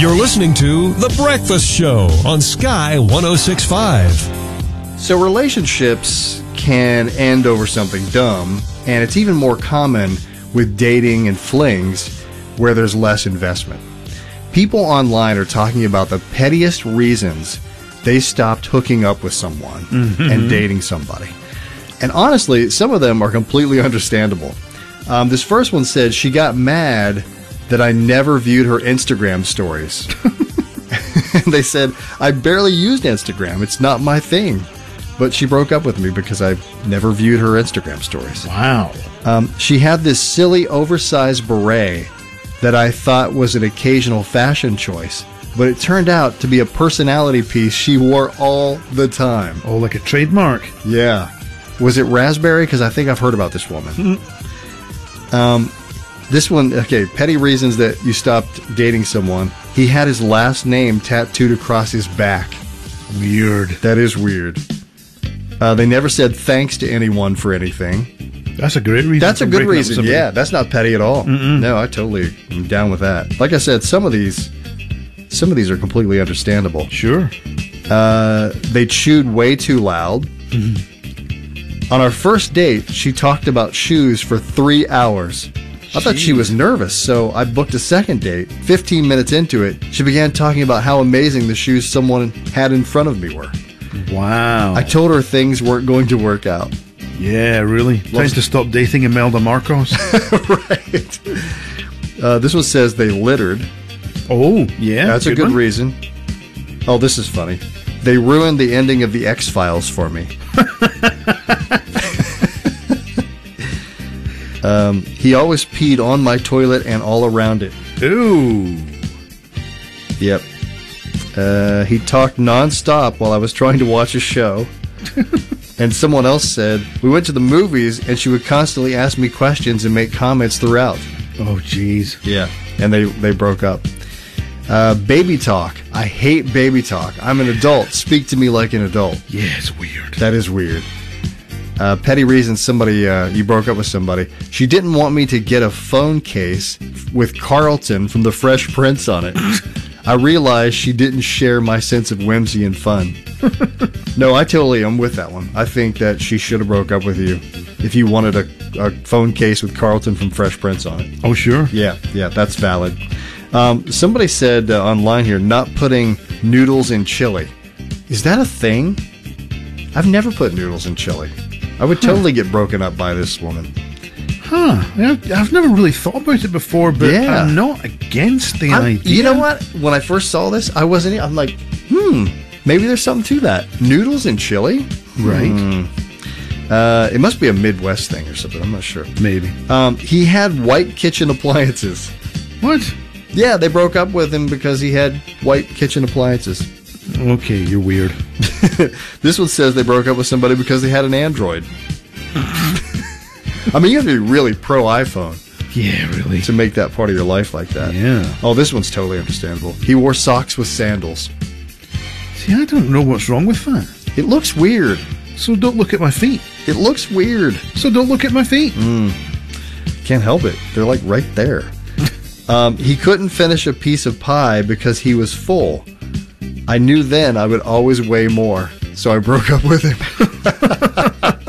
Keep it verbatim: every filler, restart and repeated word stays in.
You're listening to The Breakfast Show on Sky one oh six point five. So relationships can end over something dumb, and it's even more common with dating and flings where there's less investment. People online are talking about the pettiest reasons they stopped hooking up with someone mm-hmm. and dating somebody. And honestly, some of them are completely understandable. Um, this first one said she got mad that I never viewed her Instagram stories. They said, I barely used Instagram. It's not my thing. But she broke up with me because I never viewed her Instagram stories. Wow. Um, she had this silly oversized beret that I thought was an occasional fashion choice, but it turned out to be a personality piece she wore all the time. Oh, like a trademark. Yeah. Was it raspberry? Because I think I've heard about this woman. Mm-hmm. Um, this one, okay, petty reasons that you stopped dating someone. He had his last name tattooed across his back. Weird. That is weird. Uh, they never said thanks to anyone for anything. That's a great reason. That's a good reason. Yeah, that's not petty at all. Mm-mm. No, I totally am down with that. Like I said, some of these, some of these are completely understandable. Sure. Uh, they chewed way too loud. Mm-hmm. On our first date, she talked about shoes for three hours. I Jeez. thought she was nervous, so I booked a second date. Fifteen minutes into it, she began talking about how amazing the shoes someone had in front of me were. Wow. I told her things weren't going to work out. Yeah, really? Time to stop dating Imelda Marcos. Right. Uh, this one says they littered. Oh, yeah. That's good a good one. reason. Oh, this is funny. They ruined the ending of the X-Files for me. um, he always peed on my toilet and all around it. Ooh. Yep. Uh, he talked nonstop while I was trying to watch a show. And someone else said, we went to the movies and she would constantly ask me questions and make comments throughout. Oh, jeez. Yeah. And they, they broke up. Uh, baby talk. I hate baby talk. I'm an adult. Speak to me like an adult. Yeah, it's weird. That is weird. Uh, petty reason somebody, uh, you broke up with somebody. She didn't want me to get a phone case with Carlton from The Fresh Prince on it. I realized she didn't share my sense of whimsy and fun. No, I totally am with that one. I think that she should have broke up with you if you wanted a, a phone case with Carlton from Fresh Prince on it. Oh, sure. Yeah, yeah, that's valid. Um, somebody said uh, online here, not putting noodles in chili. Is that a thing? I've never put noodles in chili. I would totally huh. get broken up by this woman. Huh. I've never really thought about it before, but yeah. I'm not against the I'm, idea. You know what? When I first saw this, I wasn't... I'm like, hmm, maybe there's something to that. Noodles and chili? Right. Hmm. Uh, it must be a Midwest thing or something. I'm not sure. Maybe. Um, he had white kitchen appliances. What? Yeah, they broke up with him because he had white kitchen appliances. Okay, you're weird. This one says they broke up with somebody because they had an Android. I mean, you have to be really pro iPhone. Yeah, really. To make that part of your life like that. Yeah. Oh, this one's totally understandable. He wore socks with sandals. See, I don't know what's wrong with that. It looks weird. So don't look at my feet. It looks weird. So don't look at my feet. Mm. Can't help it. They're like right there. um, he couldn't finish a piece of pie because he was full. I knew then I would always weigh more, so I broke up with him.